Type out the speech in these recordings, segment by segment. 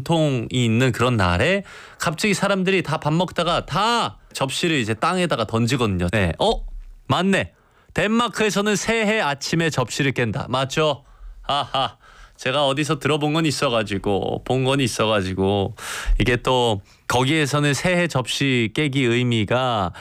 전통이 있는 그런 날에 갑자기 사람들이 다 밥 먹다가 다 접시를 이제 땅에다가 던지거든요. 네. 맞네. 덴마크에서는 새해 아침에 접시를 깬다. 맞죠? 하하. 제가 어디서 들어본 건 있어가지고 본 건 있어가지고 이게 또 거기에서는 새해 접시 깨기 의미가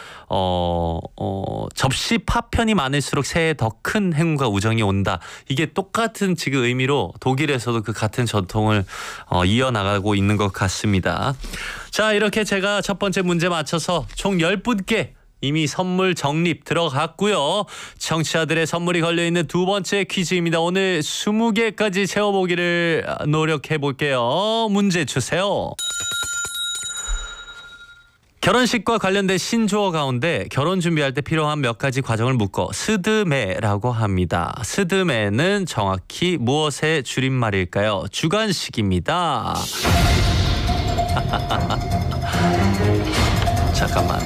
접시 파편이 많을수록 새해 더 큰 행운과 우정이 온다. 이게 똑같은 지금 의미로 독일에서도 그 같은 전통을 이어나가고 있는 것 같습니다. 자, 이렇게 제가 첫 번째 문제 맞춰서 총 10분께 이미 선물 적립 들어갔고요. 청취자들의 선물이 걸려있는 두 번째 퀴즈입니다. 오늘 20개까지 채워보기를 노력해 볼게요. 문제 주세요. 결혼식과 관련된 신조어 가운데 결혼 준비할 때 필요한 몇 가지 과정을 묶어 스드메라고 합니다. 스드메는 정확히 무엇의 줄임말일까요? 주관식입니다. 잠깐만.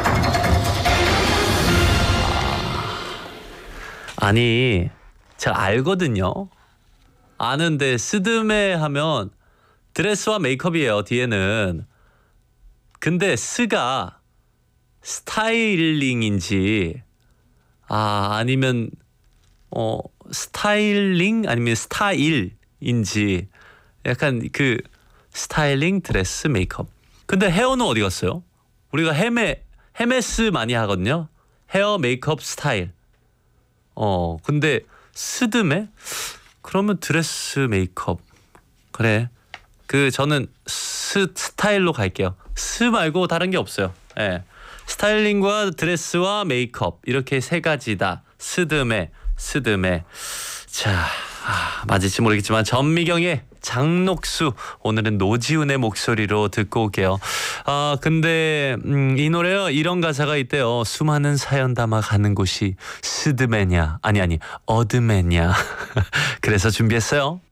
아니, 제가 알거든요. 아는데 스드메 하면 드레스와 메이크업이에요, 뒤에는. 근데 스가 스타일링인지 아니면 스타일링 아니면 스타일인지 약간 그 스타일링, 드레스, 메이크업. 근데 헤어는 어디 갔어요? 우리가 헤메스 많이 하거든요. 헤어, 메이크업, 스타일. 근데 스드메? 그러면 드레스, 메이크업. 그래. 저는 스타일로 갈게요. 스 말고 다른 게 없어요. 예. 스타일링과 드레스와 메이크업 이렇게 세 가지다. 스드메. 자, 맞을지 모르겠지만 전미경의 장녹수, 오늘은 노지훈의 목소리로 듣고 올게요. 근데 이 노래요, 이런 가사가 있대요. 수많은 사연 담아 가는 곳이 스드메냐, 아니 어드메냐. 그래서 준비했어요.